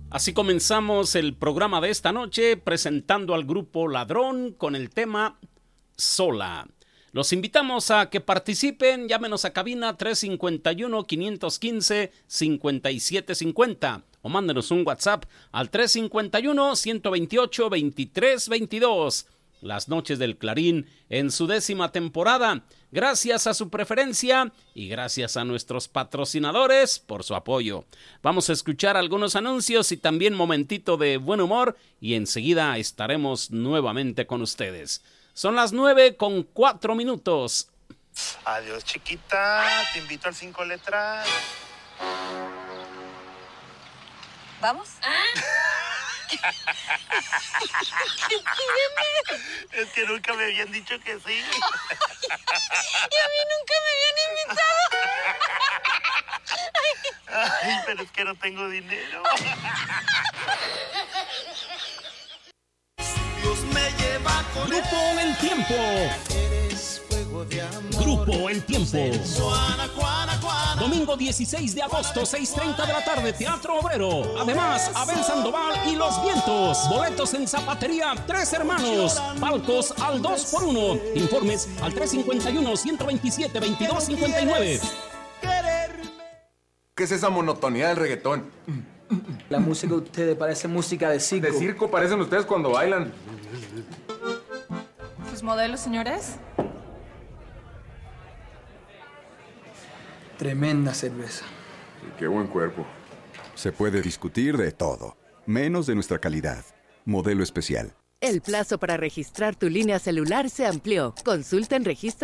Así comenzamos el programa de esta noche presentando al grupo Ladrón con el tema Sola. Los invitamos a que participen, llámenos a cabina 351-515-5750 o mándenos un WhatsApp al 351-128-2322. Las Noches del Clarín en su 10ª temporada. Gracias a su preferencia y gracias a nuestros patrocinadores por su apoyo. Vamos a escuchar algunos anuncios y también momentito de buen humor y enseguida estaremos nuevamente con ustedes. Son las 9:04. Adiós, chiquita. Te invito al 5 letras. ¿Vamos? Es que nunca me habían dicho que sí. Y a mí nunca me habían invitado. Ay, pero es que no tengo dinero. Dios me lleva con Grupo El Tiempo. Eres fuego de amor. Grupo El Tiempo. Juana, Juana, Juana. Domingo 16 de agosto, 6:30 de la tarde, Teatro Obrero. Además, Abel Sandoval y Los Vientos. Boletos en Zapatería Tres Hermanos. Palcos al 2x1. Informes al 351-127-2259. ¿Qué es esa monotonía del reggaetón? La música de ustedes parece música de circo. De circo parecen ustedes cuando bailan. ¿Sus modelos, señores? Tremenda cerveza. Qué buen cuerpo. Se puede discutir de todo, menos de nuestra calidad. Modelo especial. El plazo para registrar tu línea celular se amplió. Consulta en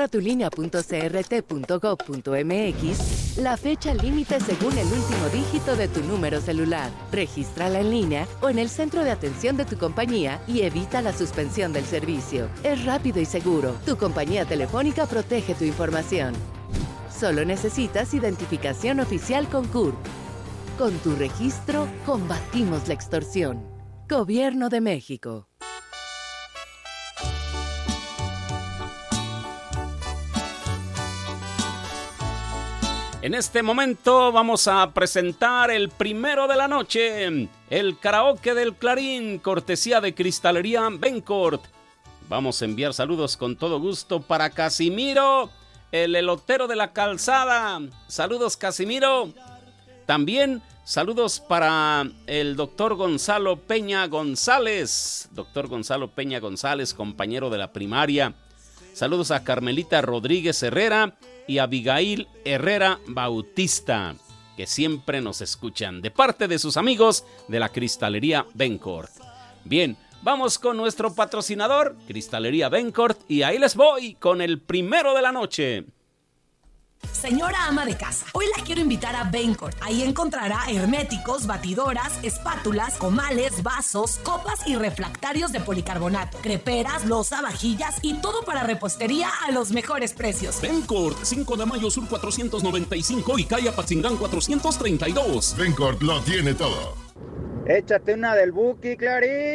registratulinea.crt.gov.mx la fecha límite según el último dígito de tu número celular. Regístrala en línea o en el centro de atención de tu compañía y evita la suspensión del servicio. Es rápido y seguro. Tu compañía telefónica protege tu información. Solo necesitas identificación oficial con CURP. Con tu registro, combatimos la extorsión. Gobierno de México. En este momento vamos a presentar el primero de la noche, el karaoke del Clarín, cortesía de Cristalería Bencourt. Vamos a enviar saludos con todo gusto para Casimiro, el elotero de la calzada. Saludos, Casimiro. También saludos para el doctor Gonzalo Peña González. Doctor Gonzalo Peña González, compañero de la primaria. Saludos a Carmelita Rodríguez Herrera y Abigail Herrera Bautista, que siempre nos escuchan, de parte de sus amigos de la Cristalería Bencourt. Bien, vamos con nuestro patrocinador, Cristalería Bencourt, y ahí les voy con el primero de la noche. Señora ama de casa, hoy la quiero invitar a Bencourt. Ahí encontrará herméticos, batidoras, espátulas, comales, vasos, copas y refractarios de policarbonato, creperas, loza, vajillas y todo para repostería a los mejores precios. Bencourt, 5 de mayo sur 495 y calle Apatzingán 432. Bencourt lo tiene todo. Échate una del Buki, Clarín.